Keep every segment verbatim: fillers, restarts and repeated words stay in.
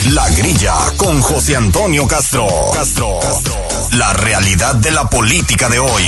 La Grilla con José Antonio Castro. Castro. La realidad de la política de hoy.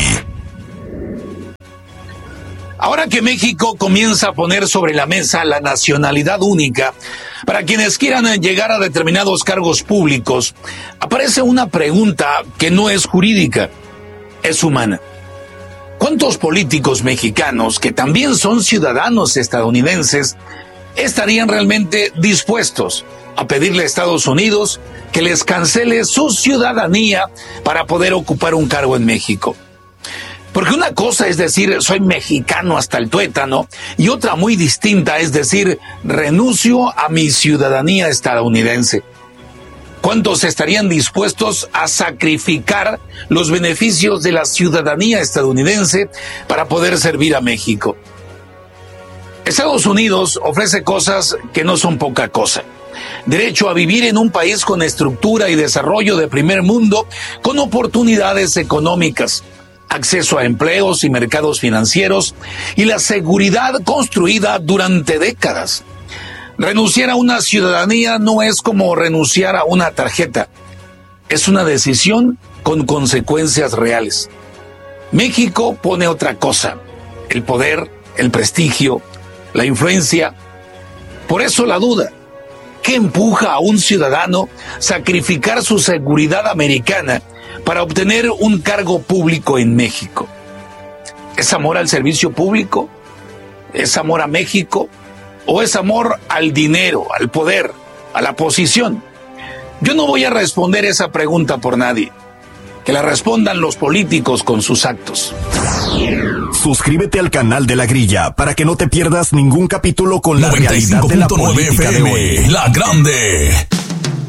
Ahora que México comienza a poner sobre la mesa la nacionalidad única para quienes quieran llegar a determinados cargos públicos, aparece una pregunta que no es jurídica, es humana. ¿Cuántos políticos mexicanos que también son ciudadanos estadounidenses estarían realmente dispuestos a pedirle a Estados Unidos que les cancele su ciudadanía para poder ocupar un cargo en México? Porque una cosa es decir, soy mexicano hasta el tuétano, y otra muy distinta es decir, renuncio a mi ciudadanía estadounidense. ¿Cuántos estarían dispuestos a sacrificar los beneficios de la ciudadanía estadounidense para poder servir a México? Estados Unidos ofrece cosas que no son poca cosa. Derecho a vivir en un país con estructura y desarrollo de primer mundo, con oportunidades económicas, acceso a empleos y mercados financieros y la seguridad construida durante décadas. Renunciar a una ciudadanía no es como renunciar a una tarjeta. Es una decisión con consecuencias reales. México pone otra cosa: el poder, el prestigio, la influencia. Por eso la duda: ¿qué empuja a un ciudadano a sacrificar su seguridad americana para obtener un cargo público en México? ¿Es amor al servicio público? ¿Es amor a México? ¿O es amor al dinero, al poder, a la posición? Yo no voy a responder esa pregunta por nadie. Que la respondan los políticos con sus actos. Suscríbete al canal de La Grilla para que no te pierdas ningún capítulo con la realidad de la política de hoy. La Grande.